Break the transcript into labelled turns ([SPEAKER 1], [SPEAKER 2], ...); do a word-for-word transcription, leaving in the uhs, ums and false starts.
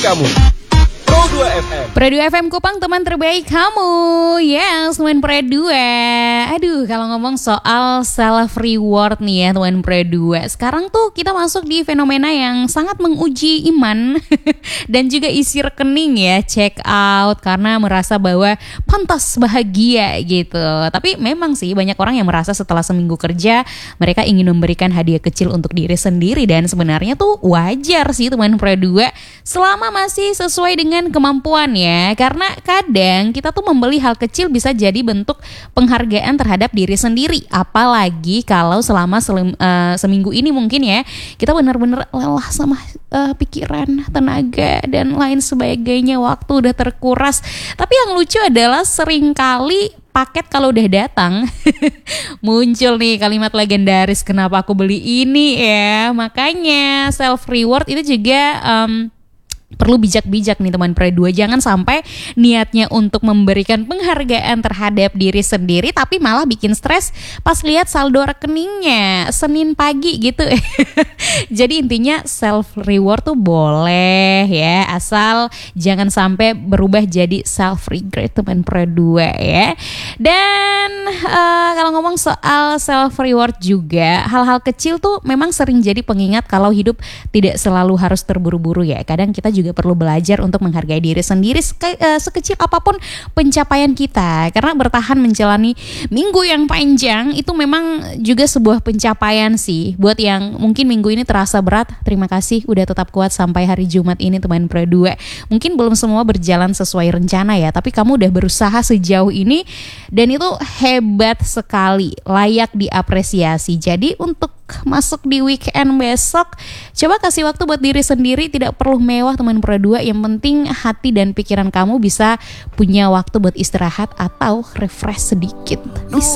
[SPEAKER 1] kamu. Pro dua F M.
[SPEAKER 2] Pro dua F M Kupang, teman terbaik kamu. Yes, teman Pro dua. Aduh, kalau ngomong soal self reward nih ya, teman Pro dua. Sekarang tuh kita masuk di fenomena yang sangat menguji iman dan juga isi rekening ya, check out karena merasa bahwa pantas bahagia gitu. Tapi memang sih banyak orang yang merasa setelah seminggu kerja mereka ingin memberikan hadiah kecil untuk diri sendiri, dan sebenarnya tuh wajar sih teman Pro dua selama masih sesuai dengan kemampuan ya, karena kadang kita tuh membeli hal kecil bisa jadi bentuk penghargaan terhadap diri sendiri, apalagi kalau selama selim, uh, seminggu ini mungkin ya kita benar-benar lelah sama uh, pikiran, tenaga dan lain sebagainya, waktu udah terkuras. Tapi yang lucu adalah seringkali paket kalau udah datang muncul nih kalimat legendaris, kenapa aku beli ini ya. Makanya self reward itu juga um, perlu bijak-bijak nih teman Pro dua. Jangan sampai niatnya untuk memberikan penghargaan terhadap diri sendiri tapi malah bikin stres pas lihat saldo rekeningnya Senin pagi gitu. Jadi intinya self reward tuh boleh ya, asal jangan sampai berubah jadi self regret teman Pro dua ya. Dan uh, kalau ngomong soal self reward juga, hal-hal kecil tuh memang sering jadi pengingat kalau hidup tidak selalu harus terburu-buru ya. Kadang kita juga perlu belajar untuk menghargai diri sendiri seke, uh, sekecil apapun pencapaian kita, karena bertahan menjalani minggu yang panjang itu memang juga sebuah pencapaian sih. Buat yang mungkin minggu ini terasa berat, terima kasih udah tetap kuat sampai hari Jumat ini teman Pro dua. Mungkin belum semua berjalan sesuai rencana ya, tapi kamu udah berusaha sejauh ini dan itu hebat sekali, layak diapresiasi. Jadi untuk masuk di weekend besok, coba kasih waktu buat diri sendiri. Tidak perlu mewah teman Pro dua, yang penting hati dan pikiran kamu bisa punya waktu buat istirahat atau refresh sedikit. Bisa.